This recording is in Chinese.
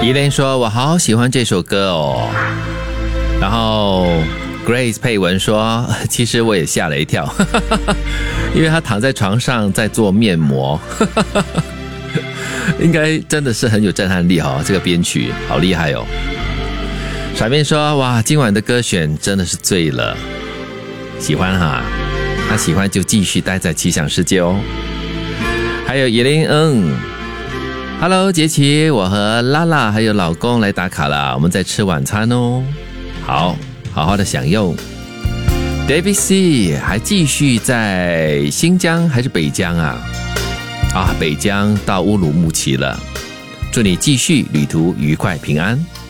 依莲说我好喜欢这首歌哦。然后 Grace 佩文说其实我也吓了一跳因为他躺在床上在做面膜应该真的是很有震撼力哦，这个编曲好厉害哦。甩面说哇，今晚的歌选真的是醉了，喜欢哈，他喜欢就继续待在奇想世界哦。还有叶玲Hello 杰奇，我和拉拉还有老公来打卡了，我们在吃晚餐哦，好好的享用。David C 还继续在新疆还是北疆啊？北疆到乌鲁木齐了，祝你继续旅途愉快平安。